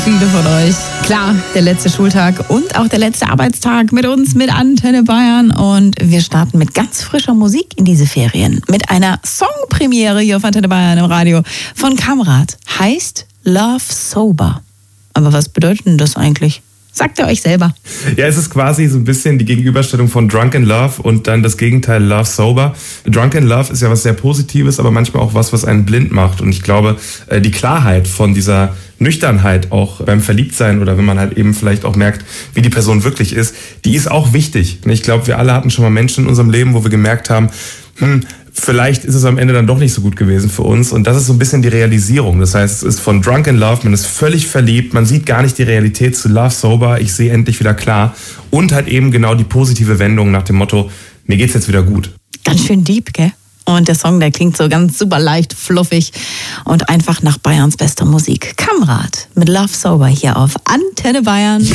Viele von euch. Klar, der letzte Schultag und auch der letzte Arbeitstag mit uns, mit Antenne Bayern. Und wir starten mit ganz frischer Musik in diese Ferien. Mit einer Songpremiere hier auf Antenne Bayern im Radio von Kamrat. Heißt Love Sober. Aber was bedeutet denn das eigentlich? Sagt ihr euch selber. Ja, es ist quasi so ein bisschen die Gegenüberstellung von Drunk in Love und dann das Gegenteil Love Sober. Drunk in Love ist ja was sehr Positives, aber manchmal auch was einen blind macht. Und ich glaube, die Klarheit von dieser Nüchternheit auch beim Verliebtsein oder wenn man halt eben vielleicht auch merkt, wie die Person wirklich ist, die ist auch wichtig. Und ich glaube, wir alle hatten schon mal Menschen in unserem Leben, wo wir gemerkt haben, vielleicht ist es am Ende dann doch nicht so gut gewesen für uns. Und das ist so ein bisschen die Realisierung. Das heißt, es ist von Drunk in Love, man ist völlig verliebt, man sieht gar nicht die Realität zu Love Sober, ich sehe endlich wieder klar. Und halt eben genau die positive Wendung nach dem Motto, mir geht's jetzt wieder gut. Ganz schön deep, gell? Und der Song, der klingt so ganz super leicht, fluffig und einfach nach Bayerns bester Musik. Kamrat mit Love Sober hier auf Antenne Bayern.